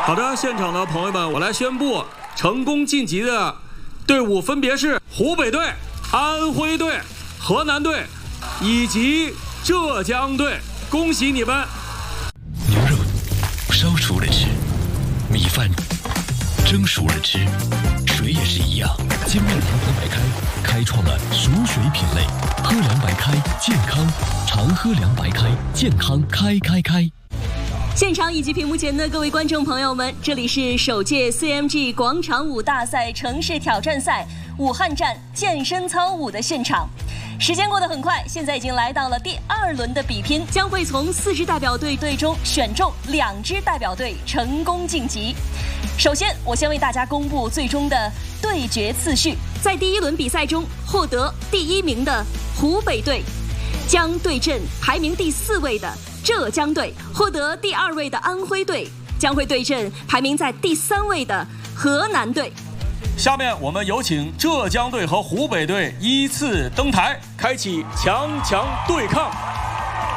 好的，现场的朋友们，我来宣布，成功晋级的队伍分别是湖北队、安徽队、河南队以及浙江队，恭喜你们！ 牛肉烧熟了吃，米饭蒸熟了吃，水也是一样。金麦郎河白开开创了熟水品类，喝凉白开健康，常喝凉白开健康开。 现场以及屏幕前的各位观众朋友们，这里是首届 CMG 广场舞大赛城市挑战赛武汉站健身操舞的现场。时间过得很快，现在已经来到了第2轮的比拼，将会从4支代表队中选中2支代表队成功晋级。首先，我先为大家公布最终的对决次序。在第1轮比赛中，获得第1名的湖北队将对阵排名第4位的浙江队，获得第2位的安徽队将会对阵排名在第3位的河南队。 下面我们有请浙江队和湖北队依次登台，开启强强对抗。